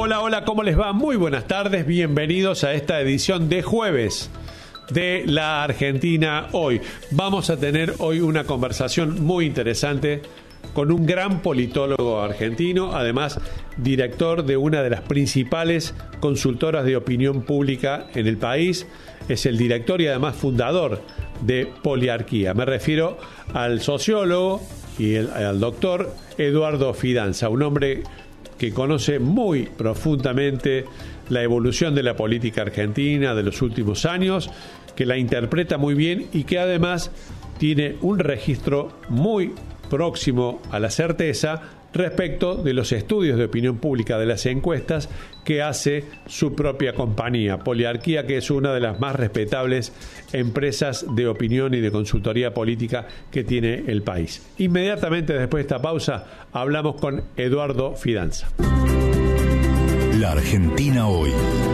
Hola, hola, ¿cómo les va? Muy buenas tardes, bienvenidos a esta edición de jueves de La Argentina Hoy. Vamos a tener hoy una conversación muy interesante con un gran politólogo argentino, además director de una de las principales consultoras de opinión pública en el país. Es el director y además fundador de Poliarquía. Me refiero al sociólogo y al doctor Eduardo Fidanza, un hombre que conoce muy profundamente la evolución de la política argentina de los últimos años, que la interpreta muy bien y que además tiene un registro muy próximo a la certeza respecto de los estudios de opinión pública, de las encuestas que hace su propia compañía, Poliarquía, que es una de las más respetables empresas de opinión y de consultoría política que tiene el país. Inmediatamente después de esta pausa hablamos con Eduardo Fidanza. La Argentina Hoy.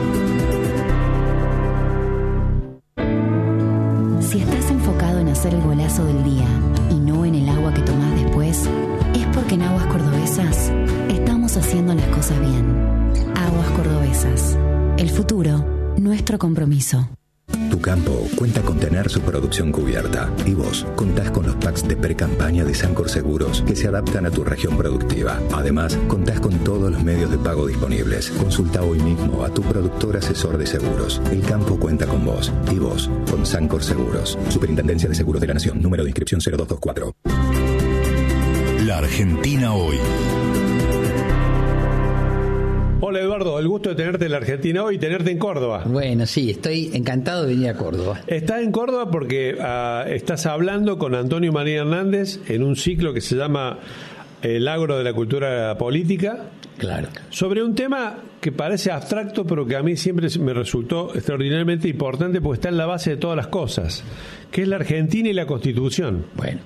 Si estás enfocado en hacer el golazo del día y no en el agua que tomás después, es porque en Aguas Cordobesas estamos haciendo las cosas bien. Aguas Cordobesas. El futuro, nuestro compromiso. Tu campo cuenta con tener su producción cubierta y vos contás con los packs de pre-campaña de Sancor Seguros que se adaptan a tu región productiva. Además, contás con todos los medios de pago disponibles. Consulta hoy mismo a tu productor asesor de seguros. El campo cuenta con vos y vos con Sancor Seguros. Superintendencia de Seguros de la Nación. Número de inscripción 0224. La Argentina Hoy. Hola Eduardo, el gusto de tenerte en la Argentina Hoy y tenerte en Córdoba. Bueno, sí, estoy encantado de venir a Córdoba. Estás en Córdoba porque estás hablando con Antonio María Hernández en un ciclo que se llama El Agro de la Cultura Política. Claro. Sobre un tema que parece abstracto, pero que a mí siempre me resultó extraordinariamente importante porque está en la base de todas las cosas, que es la Argentina y la Constitución. Bueno,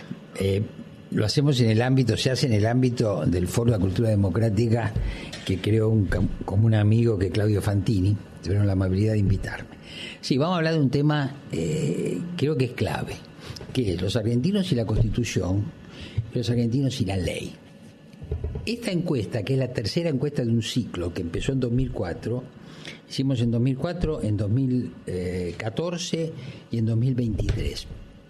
lo hacemos en el ámbito, se hace en el ámbito del Foro de la Cultura Democrática que creó un común amigo que Claudio Fantini, tuvieron la amabilidad de invitarme. Sí, vamos a hablar de un tema creo que es clave, que es los argentinos y la Constitución, los argentinos y la ley. Esta encuesta, que es la tercera encuesta de un ciclo que empezó en 2004, hicimos en 2004, en 2014 y en 2023.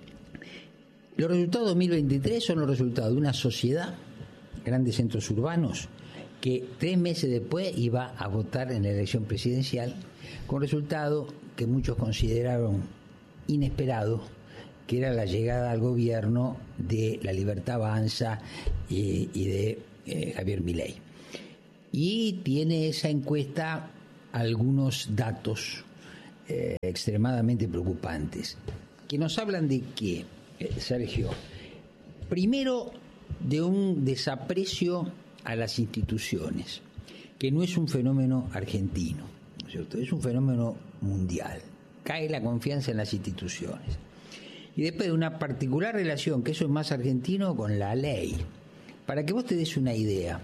Los resultados de 2023 son los resultados de una sociedad, grandes centros urbanos, que 3 meses después iba a votar en la elección presidencial, con resultado que muchos consideraron inesperado, que era la llegada al gobierno de La Libertad Avanza y de Javier Milei. Y tiene esa encuesta algunos datos extremadamente preocupantes, que nos hablan de que, Sergio, primero de un desaprecio a las instituciones, que no es un fenómeno argentino, ¿no es cierto? Es un fenómeno mundial. Cae la confianza en las instituciones. Y después de una particular relación, que eso es más argentino, con la ley. Para que vos te des una idea,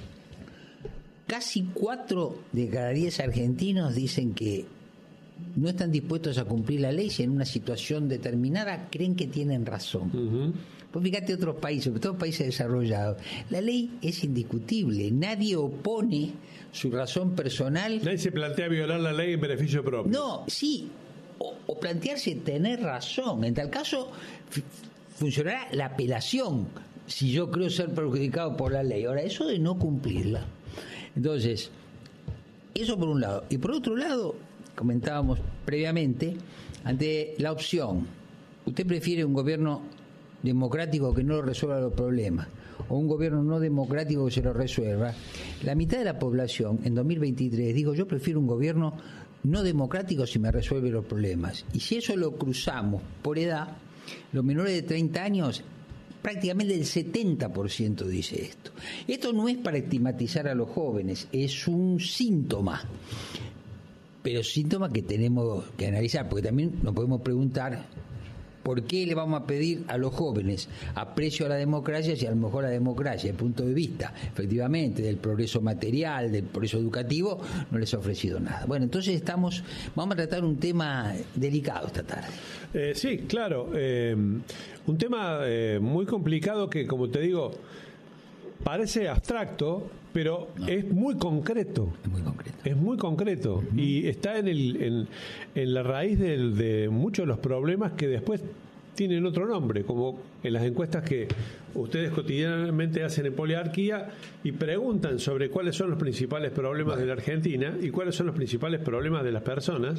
casi 4 de cada 10 argentinos dicen que no están dispuestos a cumplir la ley si en una situación determinada creen que tienen razón. Uh-huh. Pues fíjate otros países, sobre todo países desarrollados, la ley es indiscutible, nadie opone su razón personal. Nadie se plantea violar la ley en beneficio propio. No, sí, o plantearse tener razón. En tal caso, funcionará la apelación si yo creo ser perjudicado por la ley. Ahora, eso de no cumplirla. Entonces, eso por un lado. Y por otro lado, comentábamos previamente, ante la opción, ¿usted prefiere un gobierno democrático que no resuelva los problemas o un gobierno no democrático que se lo resuelva? La mitad de la población en 2023 digo, yo prefiero un gobierno no democrático si me resuelve los problemas. Y si eso lo cruzamos por edad, los menores de 30 años, prácticamente el 70% dice esto. Esto no es para estigmatizar a los jóvenes, es un síntoma. Pero síntoma que tenemos que analizar, porque también nos podemos preguntar ¿por qué le vamos a pedir a los jóvenes aprecio a la democracia si a lo mejor la democracia, desde el punto de vista, efectivamente, del progreso material, del progreso educativo, no les ha ofrecido nada? Bueno, entonces vamos a tratar un tema delicado esta tarde. Sí, claro. Un tema muy complicado que, como te digo, parece abstracto, pero no. Es muy concreto. Es muy concreto. Es muy concreto. Uh-huh. Y está en la raíz de muchos de los problemas que después tienen otro nombre, como en las encuestas que ustedes cotidianamente hacen en Poliarquía y preguntan sobre cuáles son los principales problemas de la Argentina y cuáles son los principales problemas de las personas.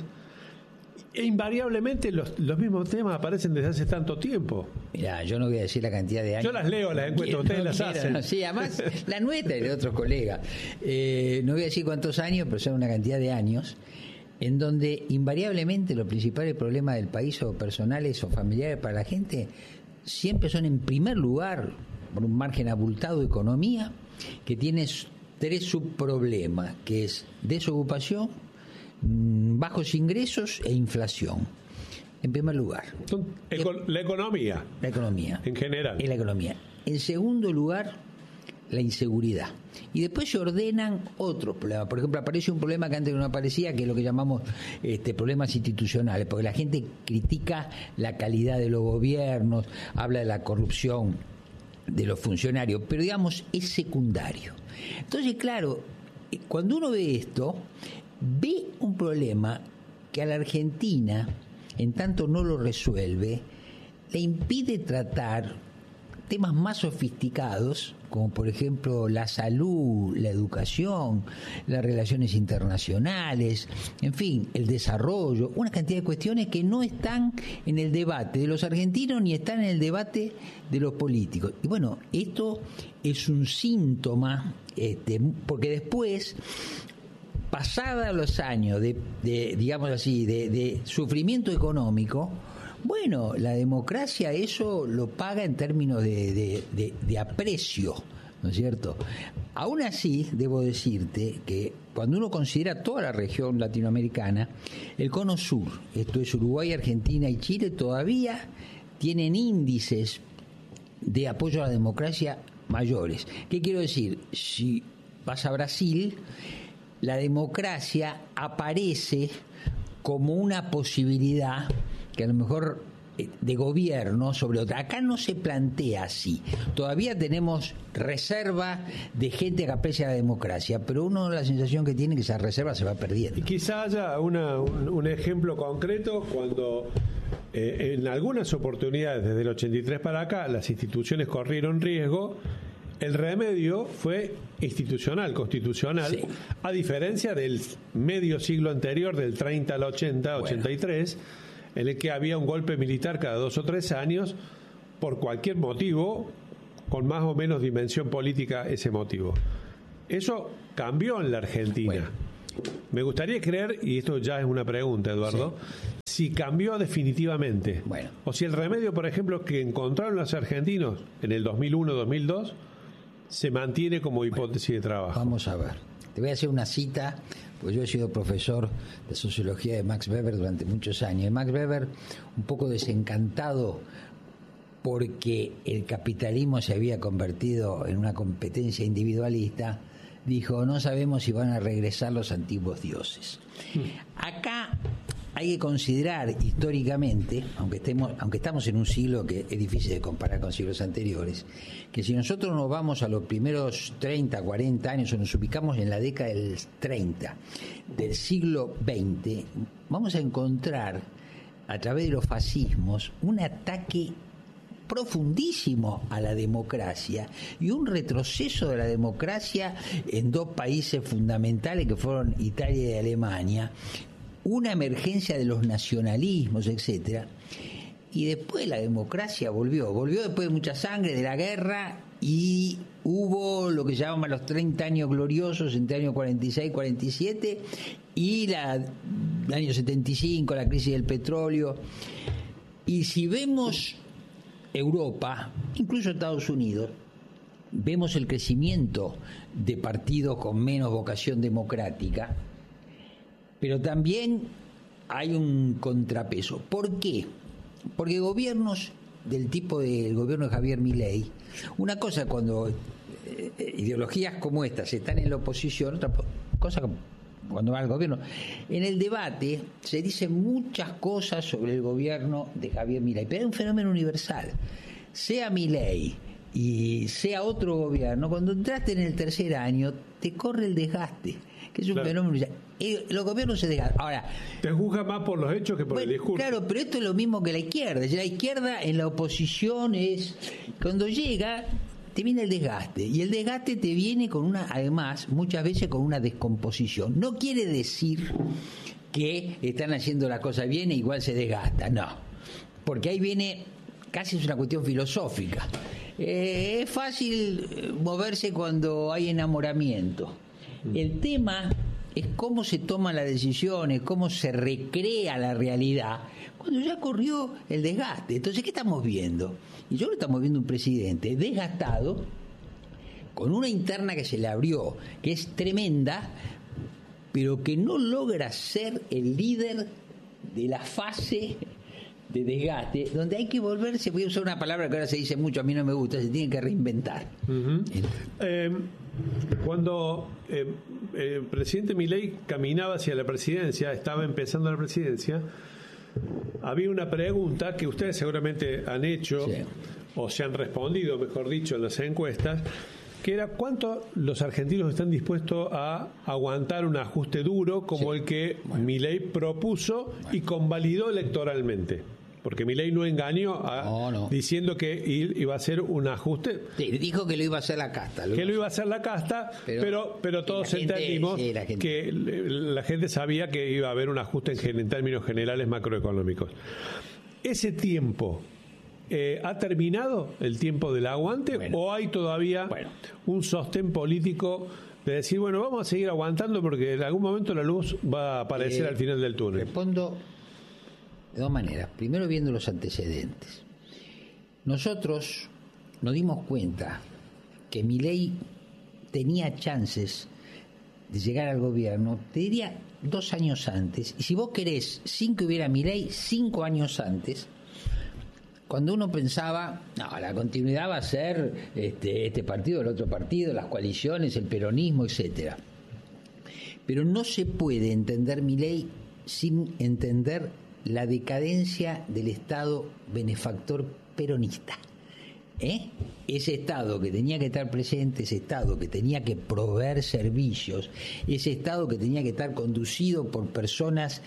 E invariablemente los mismos temas aparecen desde hace tanto tiempo. Mirá, yo no voy a decir la cantidad de años. Yo las leo, las encuestas, ustedes las hacen. No, sí, además, la nuestra y de otros colegas. No voy a decir cuántos años, pero son una cantidad de años en donde invariablemente los principales problemas del país, o personales o familiares para la gente, siempre son en primer lugar, por un margen abultado, economía, que tiene 3 subproblemas, que es desocupación, bajos ingresos e inflación. En primer lugar, la economía. La economía. En general. Es la economía. En segundo lugar, la inseguridad. Y después se ordenan otros problemas. Por ejemplo, aparece un problema que antes no aparecía, que es lo que llamamos problemas institucionales, porque la gente critica la calidad de los gobiernos, habla de la corrupción de los funcionarios, pero digamos es secundario. Entonces, claro, cuando uno ve esto, ve un problema que a la Argentina, en tanto no lo resuelve, le impide tratar temas más sofisticados, como por ejemplo la salud, la educación, las relaciones internacionales, en fin, el desarrollo, una cantidad de cuestiones que no están en el debate de los argentinos ni están en el debate de los políticos. Y bueno, esto es un síntoma, porque después, pasados los años de digamos así, de sufrimiento económico, bueno, la democracia eso lo paga en términos de aprecio, ¿no es cierto? Aún así, debo decirte que cuando uno considera toda la región latinoamericana, el cono sur, esto es Uruguay, Argentina y Chile, todavía tienen índices de apoyo a la democracia mayores. ¿Qué quiero decir? Si vas a Brasil, la democracia aparece como una posibilidad que a lo mejor de gobierno sobre otra. Acá no se plantea así. Todavía tenemos reserva de gente que aprecia la democracia, pero uno la sensación que tiene que esa reserva se va perdiendo. Y quizá haya un ejemplo concreto cuando en algunas oportunidades desde el 83 para acá las instituciones corrieron riesgo. El remedio fue institucional, constitucional, sí, a diferencia del medio siglo anterior, del 30 al 80, 83, en el que había un golpe militar cada 2 o 3 años, por cualquier motivo, con más o menos dimensión política ese motivo. Eso cambió en la Argentina. Bueno. Me gustaría creer, y esto ya es una pregunta, Eduardo, sí, si cambió definitivamente. Bueno. O si el remedio, por ejemplo, que encontraron los argentinos en el 2001-2002, se mantiene como hipótesis de trabajo. Vamos a ver. Te voy a hacer una cita, pues yo he sido profesor de sociología de Max Weber durante muchos años. Y Max Weber, un poco desencantado porque el capitalismo se había convertido en una competencia individualista, dijo, no sabemos si van a regresar los antiguos dioses. Acá hay que considerar históricamente, aunque estamos en un siglo que es difícil de comparar con siglos anteriores, que si nosotros nos vamos a los primeros 30, 40 años o nos ubicamos en la década del 30 del siglo XX, vamos a encontrar a través de los fascismos un ataque profundísimo a la democracia y un retroceso de la democracia en 2 países fundamentales que fueron Italia y Alemania, una emergencia de los nacionalismos, etcétera, y después la democracia volvió después de mucha sangre, de la guerra, y hubo lo que llaman los 30 años gloriosos entre el año 46 y 47 y el año 75, la crisis del petróleo. Y si vemos Europa, incluso Estados Unidos, vemos el crecimiento de partidos con menos vocación democrática, pero también hay un contrapeso. ¿Por qué? Porque gobiernos del tipo del gobierno de Javier Milei, una cosa cuando ideologías como estas están en la oposición, otra cosa cuando va al gobierno. En el debate se dicen muchas cosas sobre el gobierno de Javier Milei, pero es un fenómeno universal. Sea Milei y sea otro gobierno, cuando entraste en el tercer año, te corre el desgaste, que es un fenómeno. Los gobiernos se desgastan. Ahora, te juzga más por los hechos que por el discurso. Claro, pero esto es lo mismo que la izquierda. La izquierda en la oposición es, cuando llega, te viene el desgaste, y el desgaste te viene con además, muchas veces con una descomposición. No quiere decir que están haciendo las cosas bien e igual se desgasta, no, porque ahí viene, casi es una cuestión filosófica. Es fácil moverse cuando hay enamoramiento. El tema es cómo se toman las decisiones, cómo se recrea la realidad cuando ya corrió el desgaste. Entonces, ¿qué estamos viendo? Y yo creo que estamos viendo un presidente desgastado, con una interna que se le abrió, que es tremenda, pero que no logra ser el líder de la fase de desgaste, donde hay que volverse, voy a usar una palabra que ahora se dice mucho, a mí no me gusta, se tiene que reinventar. Cuando el presidente Milei caminaba hacia la presidencia, estaba empezando la presidencia, había una pregunta que ustedes seguramente han hecho, sí, o se han respondido, mejor dicho, en las encuestas, que era cuánto los argentinos están dispuestos a aguantar un ajuste duro como el que Milei propuso y convalidó electoralmente. Porque Milei no engañó diciendo que iba a hacer un ajuste. Sí, dijo que lo iba a hacer la casta. Que lo iba a hacer la casta, pero todos entendimos que la gente sabía que iba a haber un ajuste en términos generales macroeconómicos. Ese tiempo... ¿ha terminado el tiempo del aguante o hay todavía un sostén político de decir, bueno, vamos a seguir aguantando porque en algún momento la luz va a aparecer al final del túnel? Respondo de dos maneras. Primero, viendo los antecedentes. Nosotros nos dimos cuenta que Milei tenía chances de llegar al gobierno, te diría 2 años antes, y si vos querés, sin que hubiera Milei, 5 años antes, cuando uno pensaba, no, la continuidad va a ser este partido, el otro partido, las coaliciones, el peronismo, etcétera. Pero no se puede entender Milei sin entender la decadencia del Estado benefactor peronista. Ese Estado que tenía que estar presente, ese Estado que tenía que proveer servicios, ese Estado que tenía que estar conducido por personas,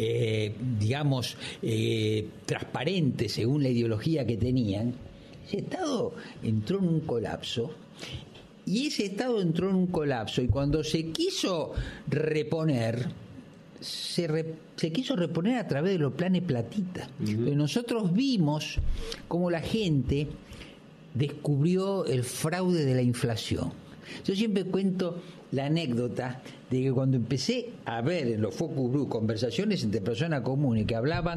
transparentes según la ideología que tenían, ese Estado entró en un colapso. Y ese Estado entró en un colapso y cuando se quiso reponer, se quiso reponer a través de los planes platita. Uh-huh. Nosotros vimos cómo la gente descubrió el fraude de la inflación. Yo siempre cuento la anécdota de que cuando empecé a ver en los focus group conversaciones entre personas comunes que hablaban